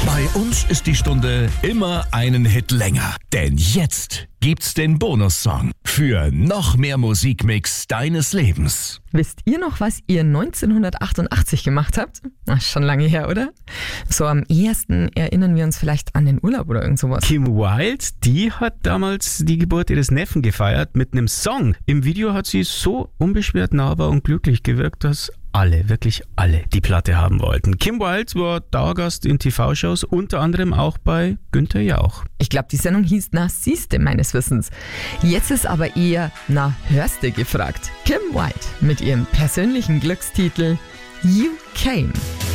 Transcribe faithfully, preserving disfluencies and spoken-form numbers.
Bei uns ist die Stunde immer einen Hit länger. Denn jetzt gibt's den Bonussong für noch mehr Musikmix deines Lebens. Wisst ihr noch, was ihr neunzehnhundertachtundachtzig gemacht habt? Ach, schon lange her, oder? So am ehesten erinnern wir uns vielleicht an den Urlaub oder irgend sowas. Kim Wilde, die hat damals die Geburt ihres Neffen gefeiert mit einem Song. Im Video hat sie so unbeschwert nahbar und glücklich gewirkt, dass alle, wirklich alle die Platte haben wollten. Kim Wilde war Dauergast in T V-Shows, unter anderem auch bei Günther Jauch. Ich glaube, die Sendung hieß Na siehste meines Wissens. Jetzt ist aber eher Na hörste gefragt. Kim Wilde mit ihrem persönlichen Glückstitel You Came.